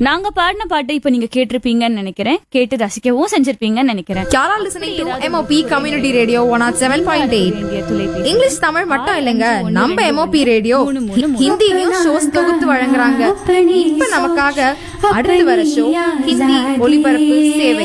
நாங்க பாடின பாட்டு இப்ப நீங்க கேட்டிருப்பீங்கன்னு நினைக்கிறேன். கேட்டு ரசிக்கவும் செஞ்சிருப்பீங்கன்னு நினைக்கிறேன். Y'all are listening to MOP Community Radio 107.8. English Tamil மட்டும் இல்லைங்க, நம்ம MOP ரேடியோ ஹிந்திலையும் ஷோஸ் தொகுத்து வழங்குறாங்க. இப்ப நமக்காக அடுத்து வர ஷோ ஹிந்தி ஒளிபரப்பு சேவை.